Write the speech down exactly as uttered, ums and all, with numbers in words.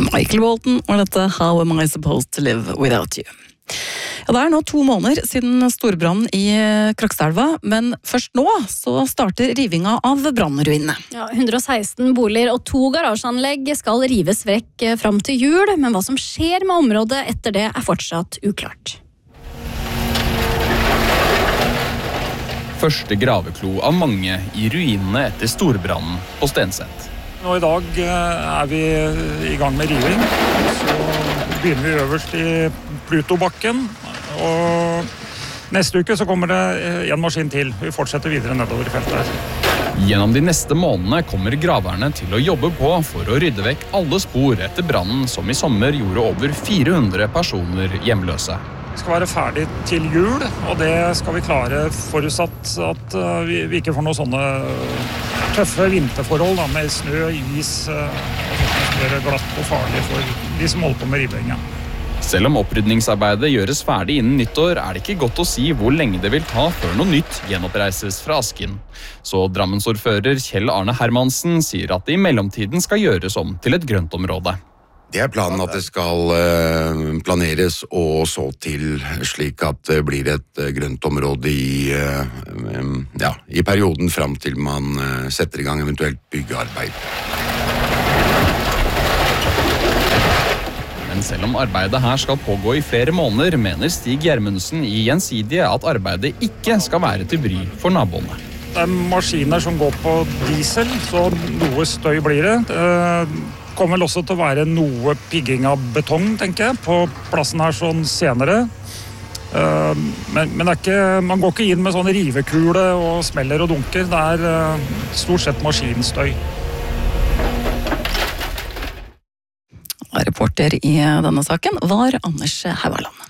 Michael Bolton og dette How Am I Supposed to Live Without You. Ja, det er nå to måneder siden storbrannen i Krokstadelva, men først nå så starter rivinga av brannruinene. Ja, hundre og seksten boliger og to garasjeanlegg skal rives vekk fram til jul, men hva som skjer med området etter det er fortsatt uklart. Første graveklo av mange i ruinene etter storbrannen på Stenset. Nå i dag er vi i gang med riving, så begynner vi øverst i Plutobakken, og neste uke så kommer det en maskin til. Vi fortsetter videre nedover i feltet her. Gjennom de neste månedene kommer graverne til å jobbe på for å rydde vekk alle spor etter brannen som i sommer gjorde over fire hundre personer hjemløse. Vi skal være ferdig til jul, og det skal vi klare forutsatt at vi, vi ikke får noen sånne tøffe vinterforhold da, med snø, is og sånt som blir glatt og farlig for de som holder på med riving. Selv om opprydningsarbeidet gjøres ferdig innen nyttår, er det ikke godt å si hvor lenge det vil ta før noe nytt gjenoppreises fra asken. Så Drammensordfører Kjell Arne Hermansen sier at det i mellomtiden skal gjøres om til et grøntområde. Det er planen at det skal planeres og så til slik at det blir et grønt område i, ja, i perioden fram til man setter i gang eventuelt byggearbeid. Men selv om arbeidet her skal pågå i flere måneder, mener Stig Gjermundsen i Gjensidige at arbeidet ikke skal være til bry for naboene. Det er maskiner som går på diesel, så noe støy blir det. Det kommer vel også til å være noe pigging av betong, tenker jeg, på plassen her sånn senere. Men, men det er ikke, man går ikke inn med sånne rivekule og smeller og dunker. Det er stort sett maskinstøy. Reporter i denne saken var Anders Haualand.